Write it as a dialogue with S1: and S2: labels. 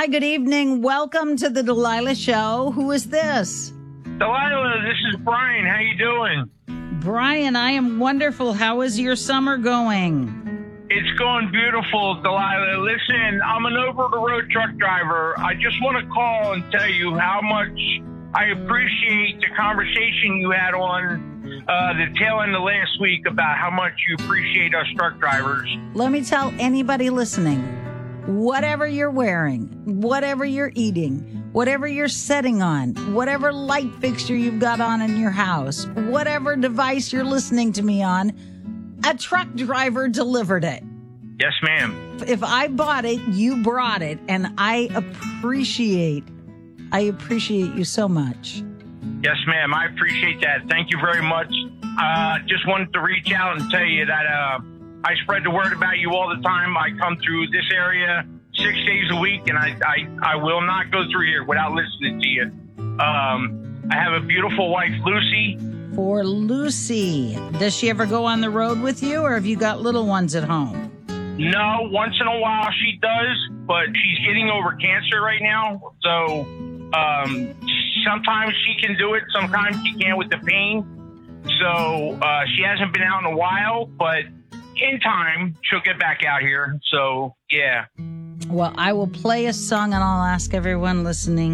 S1: Hi, good evening. Welcome to the Delilah Show. Who is this?
S2: Delilah, this is Brian. How you doing?
S1: Brian, I am wonderful. How is your summer going?
S2: It's going beautiful, Delilah. Listen, I'm an over-the-road truck driver. I just want to call and tell you how much I appreciate the conversation you had on the tail end of last week about how much you appreciate us truck drivers.
S1: Let me tell anybody listening, whatever you're wearing, whatever you're eating, whatever you're setting on, whatever light fixture you've got on in your house, whatever device you're listening to me on, a truck driver delivered it.
S2: Yes, ma'am.
S1: If I bought it, you brought it, and I appreciate you so much.
S2: Yes, ma'am. I appreciate that. Thank you very much. Just wanted to reach out and tell you that I spread the word about you all the time. I come through this area 6 days a week, and I will not go through here without listening to you. I have a beautiful wife, Lucy.
S1: For Lucy, does she ever go on the road with you, or have you got little ones at home?
S2: No, once in a while she does, but she's getting over cancer right now. So sometimes she can do it, sometimes she can't with the pain. So she hasn't been out in a while, but in time she'll get back out here. So, yeah.
S1: Well, I will play a song, and I'll ask everyone listening